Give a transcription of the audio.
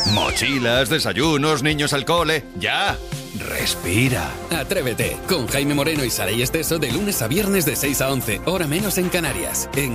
Mochilas, desayunos, niños al cole. ¡Ya! Respira. Atrévete con Jaime Moreno y Saray Esteso de lunes a viernes de 6 a 11, hora menos en Canarias. En